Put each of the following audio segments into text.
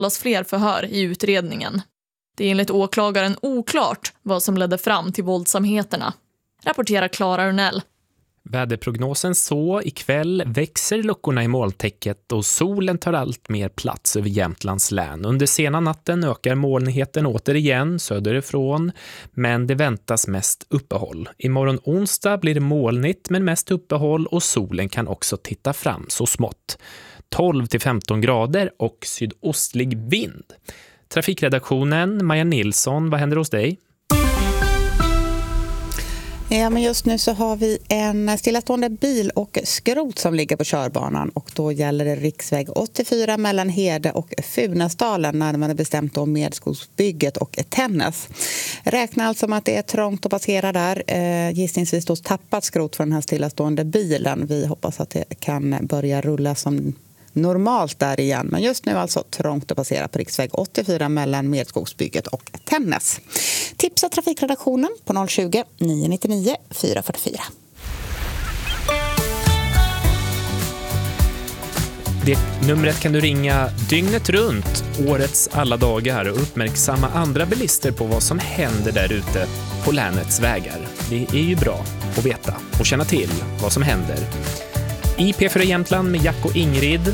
hållas fler förhör i utredningen. Det är enligt åklagaren oklart vad som ledde fram till våldsamheterna, rapporterar Clara Urnell. Väderprognosen så, ikväll växer luckorna i molntäcket och solen tar allt mer plats över Jämtlands län. Under sena natten ökar molnigheten återigen söderifrån, men det väntas mest uppehåll. Imorgon onsdag blir det molnigt men mest uppehåll och solen kan också titta fram så smått. 12-15 grader och sydostlig vind. Trafikredaktionen, Maja Nilsson, vad händer hos dig? Ja, men just nu så har vi en stillastående bil och skrot som ligger på körbanan och då gäller det riksväg 84 mellan Hede och Funäsdalen närmare bestämt om Medskogsbygget och Tännäs. Räkna alltså med att det är trångt att passera där. Gissningsvis då tappat skrot för den här stillastående bilen. Vi hoppas att det kan börja rulla som normalt där igen. Men just nu alltså trångt att passera på riksväg 84 mellan Medskogsbygget och Tännäs. Tipsa trafikredaktionen på 020 999 444. Det numret kan du ringa dygnet runt, årets alla dagar och uppmärksamma andra bilister på vad som händer där ute på länets vägar. Det är ju bra att veta och känna till vad som händer. I P4 Jämtland med Jack och Ingrid.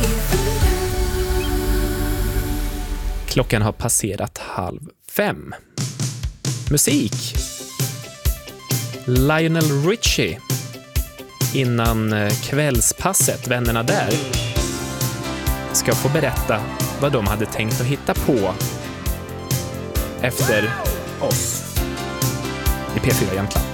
Klockan har passerat 4:30. Musik. Lionel Richie. Innan kvällspasset, vännerna där ska få berätta vad de hade tänkt att hitta på efter oss i P4 Jämtland.